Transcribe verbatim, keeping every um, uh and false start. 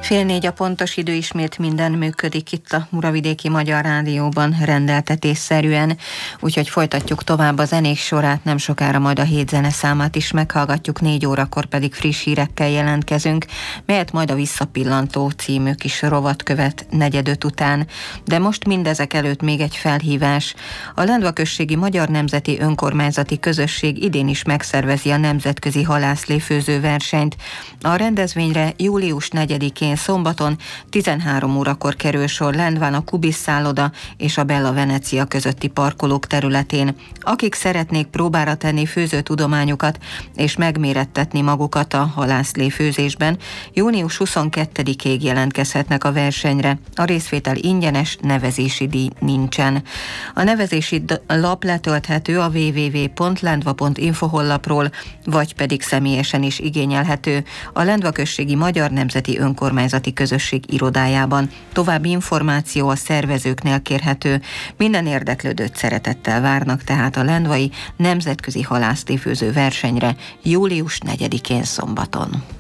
Fél négy a pontos idő, ismét minden működik itt a Muravidéki Magyar Rádióban rendeltetésszerűen, úgyhogy folytatjuk tovább a zenék sorát, nem sokára majd a hét zeneszámát is meghallgatjuk, négy órakor pedig friss hírekkel jelentkezünk, melyet majd a Visszapillantó című kis rovat követ negyedöt után. De most mindezek előtt még egy felhívás. A Lendva-községi Magyar Nemzeti Önkormányzati Közösség idén is megszervezi a nemzetközi halászléfőző versenyt. A rendezvényre július negyedikén szombaton tizenhárom órakor kerül sor Lendván a Kubis szálloda és a Bella Venecia közötti parkolók területén. Akik szeretnék próbára tenni főzőtudományukat és megmérettetni magukat a halászléfőzésben, június huszonkettedikéig jelentkezhetnek a versenyre. A részvétel ingyenes, nevezési díj nincsen. A nevezési lap letölthető a double-u double-u double-u pont lendva pont info honlapról, vagy pedig személyesen is igényelhető a Lendva-községi Magyar Nemzeti Önkormányzati Közösség irodájában. További információ a szervezőknél kérhető. Minden érdeklődőt szeretettel várnak tehát a lendvai nemzetközi halászléfőző versenyre július negyedikén szombaton.